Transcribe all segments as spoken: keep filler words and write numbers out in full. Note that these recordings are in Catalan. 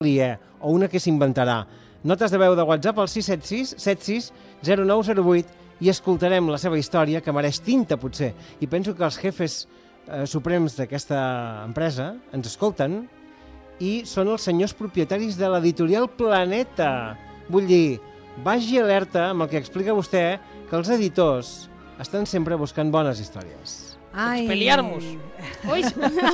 o una que s'inventarà. Notes de veu de WhatsApp al sis set sis set sis zero nou zero vuit i escoltarem la seva història, que mereix tinta, potser. I penso que els jefes eh, suprems d'aquesta empresa ens escolten i són els senyors propietaris de l'editorial Planeta. Vull dir, vagi alerta amb el que explica vostè, que els editors estan sempre buscant bones històries. Ai. Expeliarmus. Ui.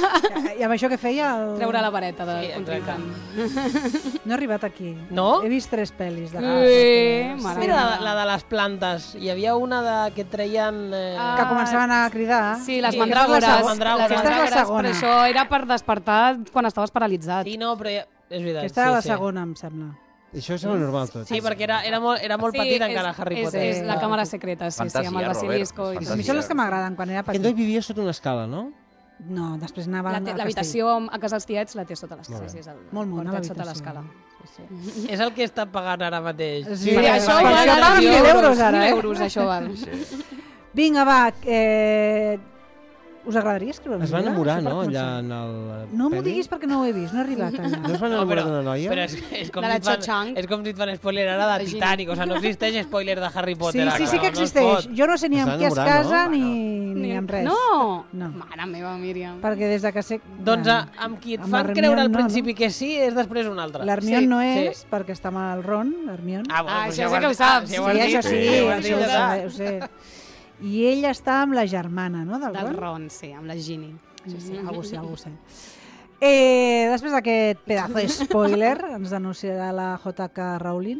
I amb això què feia? El... Treure la vareta de Sí, contrincant. No he arribat aquí. No? He vist tres pel·lis de Ui, gas. mare Mira la, meva. la de les plantes. Hi havia una de, que treien... Eh... Ah, Que començaven a cridar. Sí, les Sí, mandràgores. aquesta és la Les mandràgora. Aquesta és la mandràgores, segona. però això era per despertar quan estaves paralitzat. Sí, no, però ja... és veritat. Aquesta era sí, la sí. segona, em sembla. Això és normal tot. Sí, perquè era, era molt, era molt Sí, petit és- encara Harry és, Potter. És la càmera secreta, sí, sí, amb el Fantasia, basilisco. Robert, I és A mi són les que m'agraden quan era Aquest noi petit. vivia sota una escala, no? No, després anava La al té- castell. L'habitació a casa dels tiets la té sota l'escala. Molt Sí, bé. sí, és el Molt mona quartet sota l'habitació. l'escala. És el que està pagant ara mateix. Sí, Sí, per això per val això paguen mil mil euros ara, mil eh? euros, això val. Sí. Vinga, va, eh... us agradaria escriure un Es va llibre? enamorar, Això per no?, allà començar. en el... No m'ho pel·li? diguis perquè no ho he vist, no he arribat allà. No es va enamorar d'una noia? Però és, és, com De la si et fan, Cho-Chang. és com si et fan spoiler ara de De Ginny. Titanic. O sigui, no existeix spoiler de Harry Sí, Potter. sí, sí ara, que no es existeix. pot. Jo no sé ni Es va amb qui es enamorar, casa no? ni, ni amb res. No! No. Mare meva, Míriam. Perquè des de que sé... Doncs a, Bueno, amb qui et amb fan l'Hermione creure al no, principi que sí, és després un altre. L'Hermione sí, no sí. és, perquè està amb el Ron, l'Hermione. Ah, bueno, Ah, doncs això ja sí que ho has- saps. ah, sí, ho has dit, això sí, ho has això dit, ho ja està. sé, ho sé. I ell està amb la germana, no?, del, Del Ron? Ron, sí, amb la Ginny. Sí, sí, algú sé, algú sé. Eh, després d'aquest pedazo de spoiler, ens denunciarà la J K Rowling,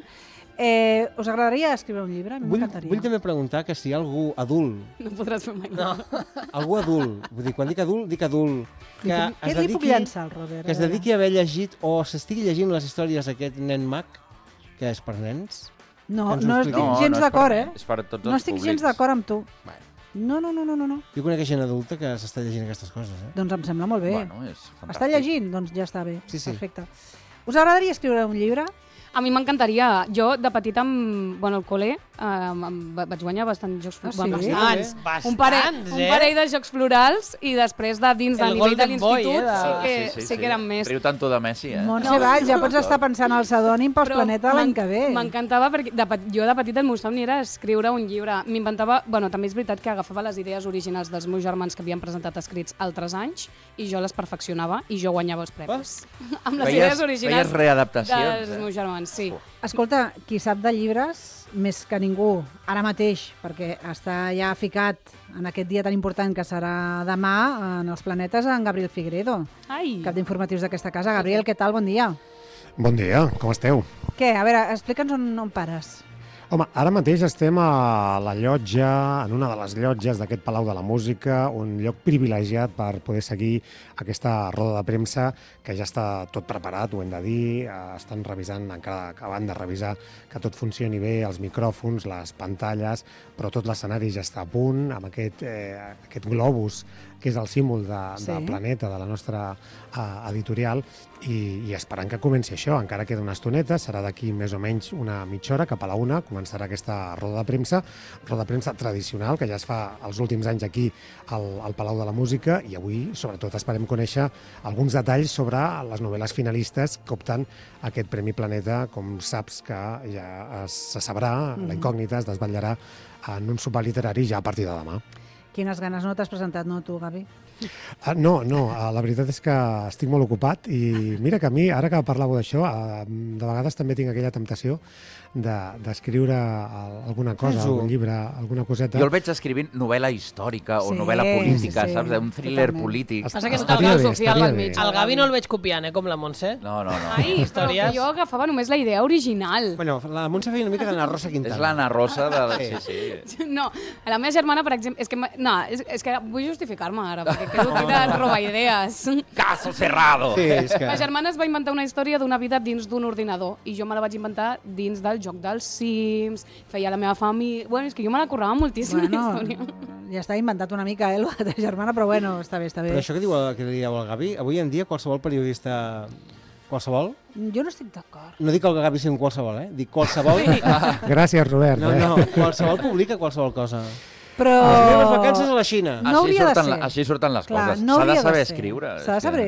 eh, us agradaria escriure un llibre? A mi Vull, m'encantaria. vull també preguntar que si hi ha algú adult, No podràs fer mai. No. algú adult, vull dir, quan dic adult, dic adult, que Què es li puc dediqui, llançar al Robert? que es dediqui a haver llegit o s'estigui llegint les històries d'aquest nen mag, que és per nens. No, que ens ho no expliqui. estic No, gens no és d'acord, per- eh? És per tots No els estic públics. gens d'acord amb tu. Bueno. No, no, no, no, no, no. Jo conec gent adulta que s'està llegint aquestes coses, eh? Doncs em sembla molt bé. Bueno, és fantàstic. Està llegint? Doncs ja està bé. Sí, sí. Perfecte. Us agradaria escriure un llibre? A mi m'encantaria. Jo, de petita, amb, bueno, al col·le, eh, em- vaig guanyar bastants jocs Ah, sí? florals. Bastants, Un bastants, parell, un eh? parell de jocs florals i després de dins del El nivell de Golden Boy, l'institut eh, de- sí, que, sí, que eren més. Riu tant tu de Messi, eh? Montse Valls, ja pots estar pensant al pseudònim pels Però planetes l'any m'en- que ve. M'encantava perquè de, pet- jo de petita el meu somni era escriure un llibre. M'inventava, bueno, també és veritat que agafava les idees originals dels meus germans que havien presentat escrits altres anys i jo les perfeccionava i jo guanyava els premis. Amb les Feies- idees originals feies readaptacions, dels eh? meus germans, sí. Escolta, qui sap de llibres més que ningú, ara mateix, perquè està ja ficat en aquest dia tan important que serà demà en els planetes, en Gabriel Figueredo, Ai, cap d'informatius d'aquesta casa. Gabriel, què tal? Bon dia. Bon dia, com esteu? Què? A veure, explica'ns on, on pares. Home, ara mateix estem a la llotja, en una de les llotges d'aquest Palau de la Música, un lloc privilegiat per poder seguir aquesta roda de premsa, que ja està tot preparat, ho hem de dir, eh, estan revisant, encara acabant de revisar que tot funcioni bé, els micròfons, les pantalles, però tot l'escenari ja està a punt, amb aquest, eh, aquest globus, que és el símbol de, Sí. de Planeta, de la nostra eh, editorial, i, i esperant que comenci això. Encara queda una estoneta, serà d'aquí més o menys una mitja hora, cap a la una, començarà aquesta roda de premsa, roda de premsa tradicional, que ja es fa els últims anys aquí al, al Palau de la Música, i avui, sobretot, esperem conèixer alguns detalls sobre les novel·les finalistes que opten a aquest Premi Planeta. Com saps que ja es, se sabrà, mm. la incògnita es desvetllarà en un sopar literari ja a partir de demà. Quines ganes, no t'has presentat, no, tu, Gavi? Ah, no, no, ah, la veritat és que estic molt ocupat i mira que a mi, ara que parlàveu d'això, ah, de vegades també tinc aquella temptació d'escriure de, alguna cosa, Fes-ho. algun llibre, alguna coseta. Jo el veig escrivint novel·la històrica o Sí, novel·la política, sí, saps? Un thriller totalment. polític. Passa que és Estaria una bé, filosofia estaria al bé. mig. El Gavi no el veig copiant, eh, com la Montse. No, no, no. Ai, però que Històries. jo agafava només la idea original. Bueno, la Montse feia una mica d'Anna Rosa Quintana. És l'Anna Rosa de... Sí, sí. No, a la meva germana, per exemple, és que, ma- no, és, és que vull justificar-me ara, perquè quedo aquí de robar idees. Caso cerrado! Sí, és que... Ma germana es va inventar una història d'una vida dins d'un ordinador i jo me la vaig inventar dins del joc dels Sims, feia la meva família... Bueno, és que jo me la currava moltíssim, Bueno, la història. ja està inventat una mica, eh, la teva germana, però bueno, està bé, està bé. Però això que diu, que dieu el Gavi, avui en dia qualsevol periodista... Qualsevol? Jo no estic d'acord. No dic que el Gavi sigui un qualsevol, eh? Dic qualsevol... Gràcies, Robert. No, eh? no, qualsevol publica qualsevol cosa. Però... Les meves vacances a la Xina. No així, hauria de surten, ser. la- així surten les Clar, coses. no S'ha hauria de de saber ser. escriure. S'ha de és que- saber...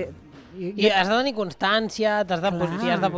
I has de tenir constància, t'has de, Clar. t'hi has de